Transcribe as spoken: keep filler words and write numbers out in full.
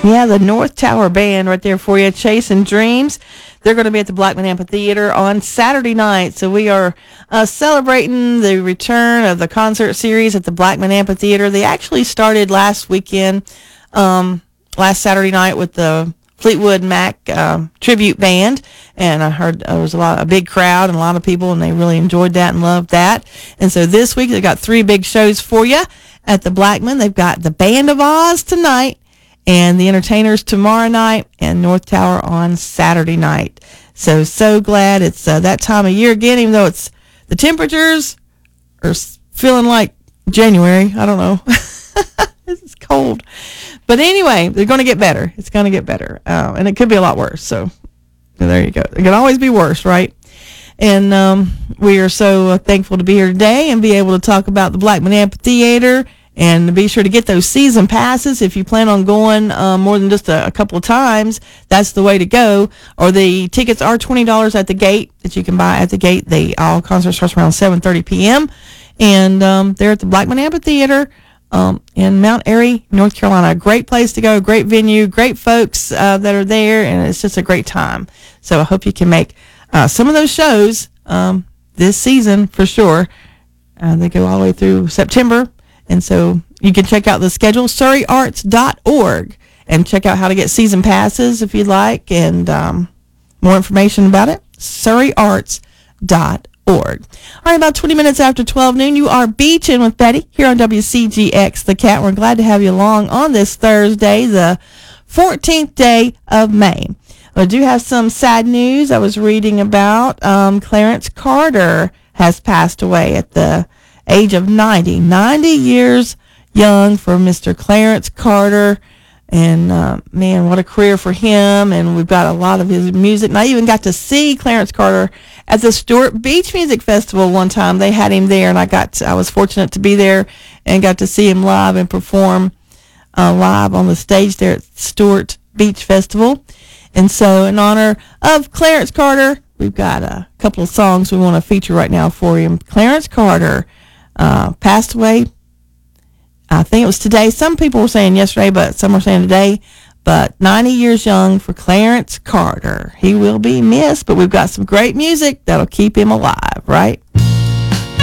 Yeah, the North Tower Band right there for you, Chasing Dreams. They're going to be at the Blackman Amphitheater on Saturday night. So we are uh, celebrating the return of the concert series at the Blackman Amphitheater. They actually started last weekend, um, last Saturday night with the Fleetwood Mac um, tribute band, and I heard there was a lot, a big crowd and a lot of people, and they really enjoyed that and loved that. And so this week they've got three big shows for you at the Blackman. They've got the Band of Oz tonight, and the Entertainers tomorrow night, and North Tower on Saturday night. So, so glad it's uh, that time of year again, even though it's the temperatures are feeling like January. I don't know. It's cold. But anyway, they're going to get better. It's going to get better. Uh, and it could be a lot worse. So, there you go. It can always be worse, right? And um, we are so uh, thankful to be here today and be able to talk about the Blackman Amphitheater. And be sure to get those season passes if you plan on going uh, more than just a, a couple of times. That's the way to go. Or the tickets are twenty dollars at the gate that you can buy at the gate. They all concert starts around seven thirty p.m. And um, they're at the Blackman Amphitheater um, in Mount Airy, North Carolina. A great place to go, great venue, great folks uh, that are there, and it's just a great time. So I hope you can make uh, some of those shows um, this season for sure. Uh, they go all the way through September. And so you can check out the schedule, surrey arts dot org, and check out how to get season passes if you'd like, and um, more information about it, surrey arts dot org. All right, about twenty minutes after twelve noon, you are beaching with Betty here on W C G X The Cat. We're glad to have you along on this Thursday, the fourteenth day of May. I do have some sad news I was reading about. Um, Clarence Carter has passed away at the age of ninety, ninety years young for Mister Clarence Carter. And, uh, man, what a career for him. And we've got a lot of his music. And I even got to see Clarence Carter at the Stewart Beach Music Festival one time. They had him there, and I got to, I was fortunate to be there and got to see him live and perform uh, live on the stage there at Stewart Beach Festival. And so in honor of Clarence Carter, we've got a couple of songs we want to feature right now for him. Clarence Carter Uh, passed away. I think it was today. Some people were saying yesterday, but some were saying today. But ninety years young for Clarence Carter. He will be missed, but we've got some great music that'll keep him alive, right?